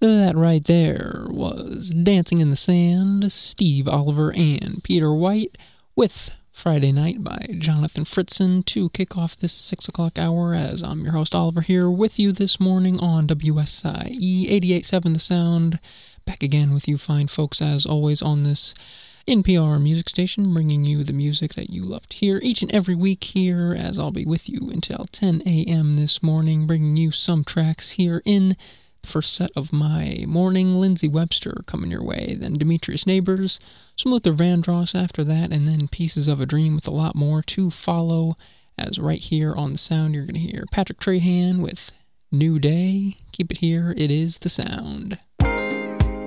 That right there was Dancing in the Sand, Steve Oliver and Peter White, with Friday Night by Jonathan Fritzen to kick off this 6 o'clock hour, as I'm your host Oliver here with you this morning on WSIE 88.7 The Sound. Back again with you fine folks as always on this NPR music station, bringing you the music that you love to hear each and every week here, as I'll be with you until 10 a.m. this morning, bringing you some tracks here in the first set of my morning. Lindsey Webster coming your way, then Demetrius Neighbors, some Luther Vandross after that, and then Pieces of a Dream with a lot more to follow, as right here on The Sound you're going to hear Patrick Trahan with New Day. Keep it here, it is The Sound.